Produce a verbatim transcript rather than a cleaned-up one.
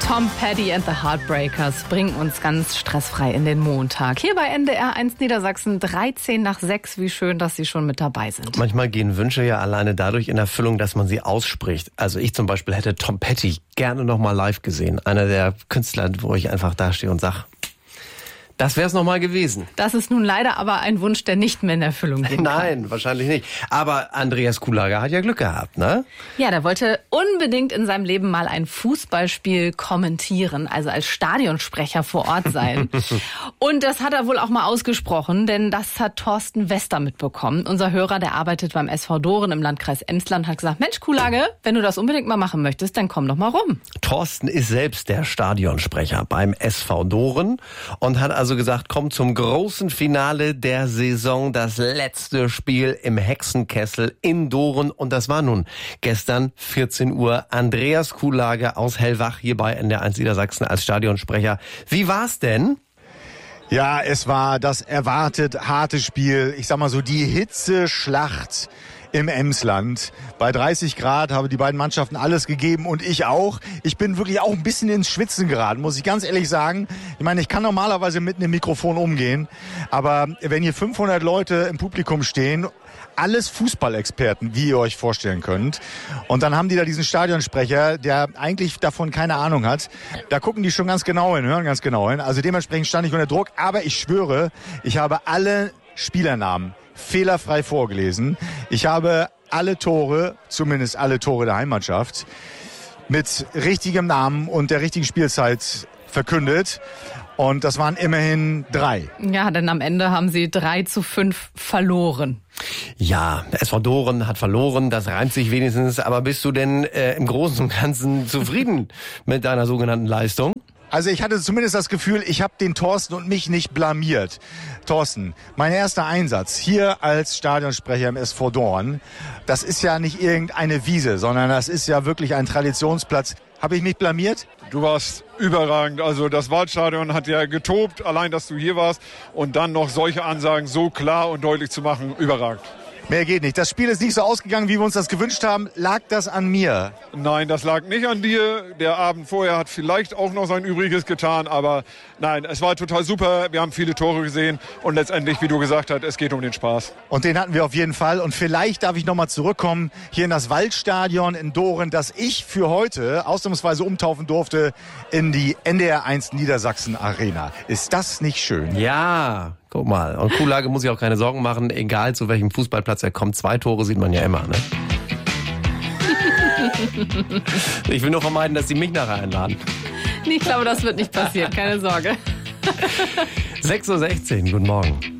Tom Petty and the Heartbreakers bringen uns ganz stressfrei in den Montag. Hier bei N D R eins Niedersachsen, dreizehn nach sechs. Wie schön, dass Sie schon mit dabei sind. Manchmal gehen Wünsche ja alleine dadurch in Erfüllung, dass man sie ausspricht. Also ich zum Beispiel hätte Tom Petty gerne noch mal live gesehen. Einer der Künstler, wo ich einfach dastehe und sage, das wäre es noch mal gewesen. Das ist nun leider aber ein Wunsch, der nicht mehr in Erfüllung gehen kann. Nein, wahrscheinlich nicht. Aber Andreas Kulager hat ja Glück gehabt, ne? Ja, der wollte unbedingt in seinem Leben mal ein Fußballspiel kommentieren, also als Stadionsprecher vor Ort sein. Und das hat er wohl auch mal ausgesprochen, denn das hat Thorsten Wester mitbekommen. Unser Hörer, der arbeitet beim S V Doren im Landkreis Emsland, hat gesagt, Mensch, Kulager, wenn du das unbedingt mal machen möchtest, dann komm doch mal rum. Thorsten ist selbst der Stadionsprecher beim S V Doren und hat also gesagt, komm zum großen Finale der Saison, das letzte Spiel im Hexenkessel in Doren. Und das war nun gestern vierzehn Uhr. Andreas Kulager aus Hellwach hier bei N D R eins Niedersachsen als Stadionsprecher. Wie war's denn? Ja, es war das erwartet harte Spiel. Ich sag mal so, die Hitzeschlacht im Emsland. Bei dreißig Grad haben die beiden Mannschaften alles gegeben und ich auch. Ich bin wirklich auch ein bisschen ins Schwitzen geraten, muss ich ganz ehrlich sagen. Ich meine, ich kann normalerweise mit einem Mikrofon umgehen, aber wenn hier fünfhundert Leute im Publikum stehen, alles Fußballexperten, wie ihr euch vorstellen könnt. Und dann haben die da diesen Stadionsprecher, der eigentlich davon keine Ahnung hat. Da gucken die schon ganz genau hin, hören ganz genau hin. Also dementsprechend stand ich unter Druck. Aber ich schwöre, ich habe alle Spielernamen fehlerfrei vorgelesen. Ich habe alle Tore, zumindest alle Tore der Heimmannschaft, mit richtigem Namen und der richtigen Spielzeit verkündet. Und das waren immerhin drei. Ja, denn am Ende haben sie drei zu fünf verloren. Ja, der S V Doren hat verloren, das reimt sich wenigstens. Aber bist du denn äh, im Großen und Ganzen zufrieden mit deiner sogenannten Leistung? Also ich hatte zumindest das Gefühl, ich habe den Thorsten und mich nicht blamiert. Thorsten, mein erster Einsatz hier als Stadionsprecher im S V Doren, das ist ja nicht irgendeine Wiese, sondern das ist ja wirklich ein Traditionsplatz. Habe ich mich blamiert? Du warst überragend. Also das Waldstadion hat ja getobt, allein dass du hier warst. Und dann noch solche Ansagen so klar und deutlich zu machen, überragend. Mehr geht nicht. Das Spiel ist nicht so ausgegangen, wie wir uns das gewünscht haben. Lag das an mir? Nein, das lag nicht an dir. Der Abend vorher hat vielleicht auch noch sein Übriges getan. Aber nein, es war total super. Wir haben viele Tore gesehen. Und letztendlich, wie du gesagt hast, es geht um den Spaß. Und den hatten wir auf jeden Fall. Und vielleicht darf ich noch mal zurückkommen hier in das Waldstadion in Doren, das ich für heute ausnahmsweise umtaufen durfte in die N D R eins Niedersachsen Arena. Ist das nicht schön? Ja, guck mal. Und Kulager muss sich auch keine Sorgen machen, egal zu welchem Fußballplatz er kommt. Zwei Tore sieht man ja immer, ne? Ich will nur vermeiden, dass sie mich nachher einladen. Ich glaube, das wird nicht passieren, keine Sorge. sechs Uhr sechzehn, guten Morgen.